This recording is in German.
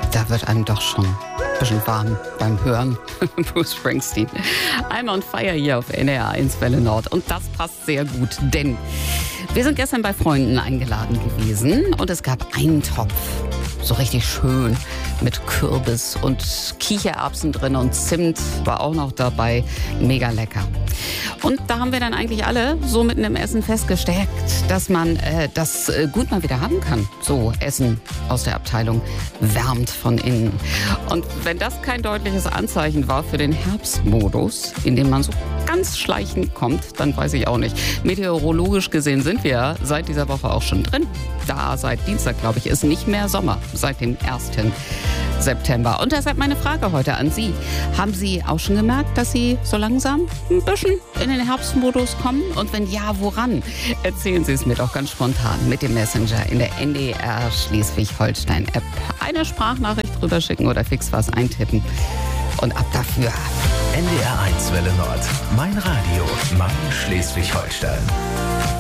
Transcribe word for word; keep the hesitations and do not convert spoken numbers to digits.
da wird einem doch schon ein bisschen warm beim Hören. Bruce Springsteen. I'm on fire hier auf N D R eins Welle Nord. Und das passt sehr gut, denn wir sind gestern bei Freunden eingeladen gewesen und es gab einen Topf. So richtig schön mit Kürbis und Kichererbsen drin und Zimt war auch noch dabei. Mega lecker. Und da haben wir dann eigentlich alle so mitten im Essen festgestellt, dass man äh, das äh, gut mal wieder haben kann. So Essen aus der Abteilung wärmt von innen. Und wenn das kein deutliches Anzeichen war für den Herbstmodus, in dem man so ganz schleichend kommt, dann weiß ich auch nicht. Meteorologisch gesehen sind wir seit dieser Woche auch schon drin. Da seit Dienstag, glaube ich, ist nicht mehr Sommer, seit dem ersten September. Und deshalb meine Frage heute an Sie. Haben Sie auch schon gemerkt, dass Sie so langsam ein bisschen in den Herbstmodus kommen? Und wenn ja, woran? Erzählen Sie es mir doch ganz spontan mit dem Messenger in der N D R Schleswig-Holstein-App. Eine Sprachnachricht drüber schicken oder fix was eintippen. Und ab dafür. N D R eins Welle Nord. Mein Radio, mein Schleswig-Holstein.